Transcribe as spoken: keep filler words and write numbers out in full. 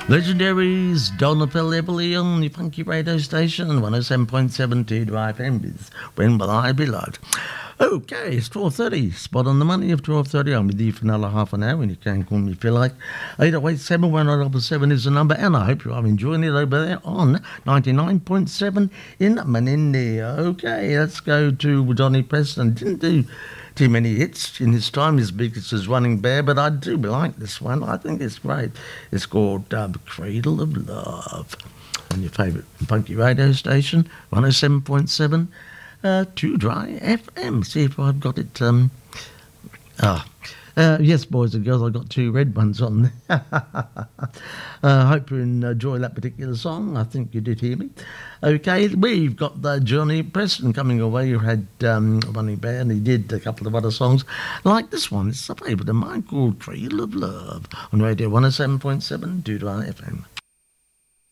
Legendaries, Donna Philippi on the Funky Radio Station, one oh seven point seven Two Drive M is When Will I Be Loved? Okay, it's twelve thirty, spot on the money of twelve thirty. I'm with you for another half an hour, and you can call me if you like. eight oh eight, seven one oh seven seven is the number, and I hope you are enjoying it over there on ninety-nine point seven in Menindee. Okay, let's go to Johnny Preston. Didn't do too many hits in his time. His biggest is Running Bear, but I do like this one. I think it's great. It's called um, Cradle of Love on your favourite funky radio station, one oh seven point seven uh, Two Dry F M. See if I've got it. Um, ah, uh, yes, boys and girls, I've got two red ones on there. I uh, hope you enjoy that particular song. I think you did hear me. Okay, we've got the Johnny Preston coming away. You had um, Running Bear, and he did a couple of other songs like this one. It's a favourite of mine called Cradle of Love on Radio one oh seven point seven Two Dry F M.